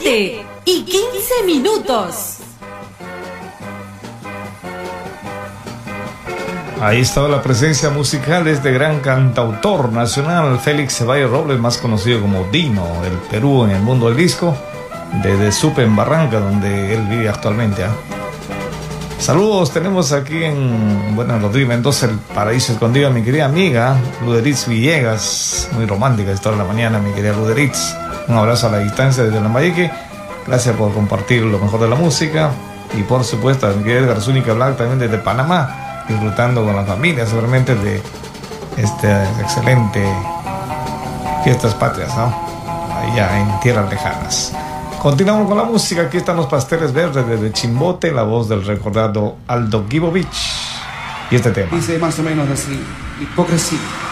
7:15. Ahí estaba la presencia musical de este gran cantautor nacional, Félix Ceballos Robles, más conocido como Dino, del Perú en el mundo del disco, desde Supe en Barranca, donde él vive actualmente. Saludos, tenemos aquí en Rodrigo Mendoza, el Paraíso Escondido, a mi querida amiga Luderitz Villegas, muy romántica esta hora de la mañana, mi querida Luderitz. Un abrazo a la distancia desde Lambayeque, gracias por compartir lo mejor de la música, y por supuesto a mi querida Edgar Zúñiga Black, también desde Panamá, disfrutando con la familia seguramente de excelente fiestas patrias, ¿no? Allá en tierras lejanas. Continuamos con la música. Aquí están los Pasteles Verdes desde Chimbote, la voz del recordado Aldo Gibovich y este tema dice más o menos así: hipocresía.